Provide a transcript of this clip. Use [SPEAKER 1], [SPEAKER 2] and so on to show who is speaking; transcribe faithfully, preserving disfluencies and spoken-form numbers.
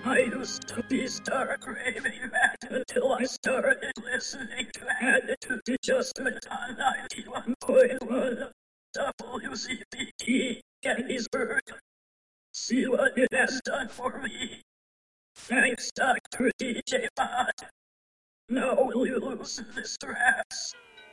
[SPEAKER 1] I used to be stark craving that until I started listening to Attitude Adjustment on ninety-one point one W C P T Gettysburg. See what it has done for me. Thanks, Doctor D J Bond. Now will you loosen this stress?